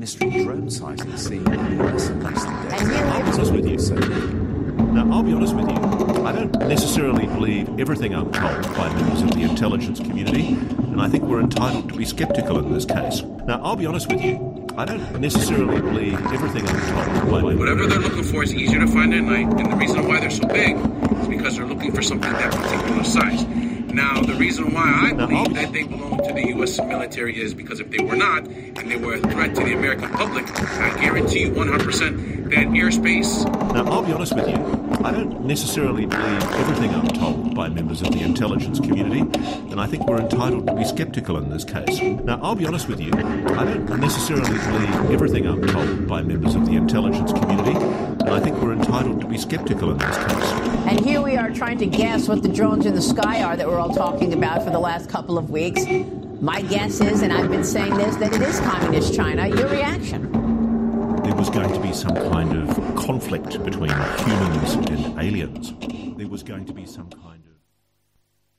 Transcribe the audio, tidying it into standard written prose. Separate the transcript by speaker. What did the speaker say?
Speaker 1: mystery drone sighting seen in the US in recent days.
Speaker 2: I'll be honest with you. Now, I'll be honest with you. I don't necessarily believe everything I'm told by members of the intelligence community, and I think we're entitled to be sceptical in this case. Now, I'll be honest with you. I don't necessarily believe everything I'm told by...
Speaker 3: Whatever they're looking for is easier to find at night, and the reason why they're so big is because they're looking for something that particular size. Now, the reason why I believe that they belong to the U.S. military is because if they were not, and they were a threat to the American public, I guarantee you 100% that airspace...
Speaker 2: Now, I'll be honest with you. I don't necessarily believe everything I'm told by members of the intelligence community, and I think we're entitled to be sceptical in this case. Now, I'll be honest with you. I don't necessarily believe everything I'm told by members of the intelligence community, and I think we're entitled to be sceptical in this case.
Speaker 4: And here we are trying to guess what the drones in the sky are that we're all talking about for the last couple of weeks. My guess is, and I've been saying this, that it is Communist China. Your reaction?
Speaker 2: There was going to be some kind of conflict between humans and aliens. There was going to be some kind of...